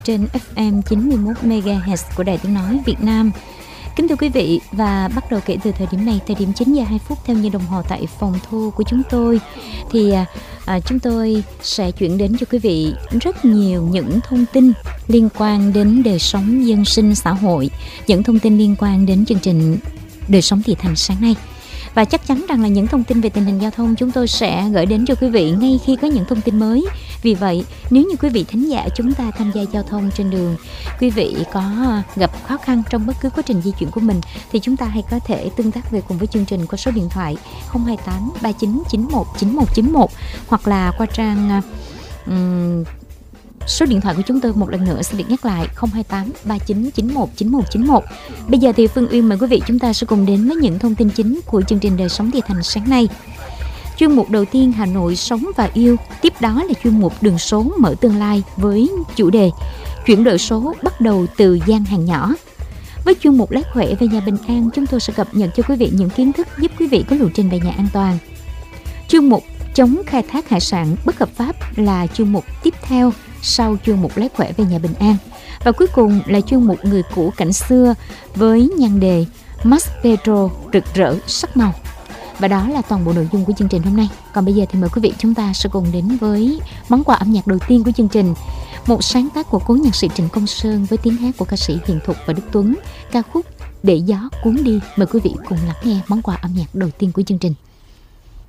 trên FM 91 MHz của Đài Tiếng nói Việt Nam. Kính thưa quý vị, và bắt đầu kể từ thời điểm này, thời điểm 9 giờ 2 phút theo như đồng hồ tại phòng thu của chúng tôi, thì chúng tôi sẽ chuyển đến cho quý vị rất nhiều những thông tin liên quan đến đời sống dân sinh xã hội, những thông tin liên quan đến chương trình Đời sống Thị Thành sáng nay. Và chắc chắn rằng là những thông tin về tình hình giao thông chúng tôi sẽ gửi đến cho quý vị ngay khi có những thông tin mới. Vì vậy, nếu như quý vị thính giả chúng ta tham gia giao thông trên đường, quý vị có gặp khó khăn trong bất cứ quá trình di chuyển của mình, thì chúng ta hãy có thể tương tác về cùng với chương trình qua số điện thoại 028 39 91 9191 hoặc là qua trang số điện thoại của chúng tôi một lần nữa sẽ được nhắc lại 028 39 91 9191. Bây giờ thì Phương Uyên mời quý vị chúng ta sẽ cùng đến với những thông tin chính của chương trình Đời sống Thị Thành sáng nay. Chuyên mục đầu tiên Hà Nội sống và yêu, tiếp đó là chuyên mục Đường số mở tương lai với chủ đề chuyển đổi số bắt đầu từ gian hàng nhỏ. Với chuyên mục Lái khỏe về nhà bình an, chúng tôi sẽ cập nhật cho quý vị những kiến thức giúp quý vị có lộ trình về nhà an toàn. Chuyên mục chống khai thác hải sản bất hợp pháp là chuyên mục tiếp theo sau chuyên mục Lái khỏe về nhà bình an. Và cuối cùng là chuyên mục Người cũ cảnh xưa với nhan đề Max Petro rực rỡ sắc màu. Và đó là toàn bộ nội dung của chương trình hôm nay. Còn bây giờ thì mời quý vị chúng ta sẽ cùng đến với món quà âm nhạc đầu tiên của chương trình, một sáng tác của cố nhạc sĩ Trịnh Công Sơn với tiếng hát của ca sĩ Hiền Thục và Đức Tuấn, ca khúc Để gió cuốn đi. Mời quý vị cùng lắng nghe món quà âm nhạc đầu tiên của chương trình.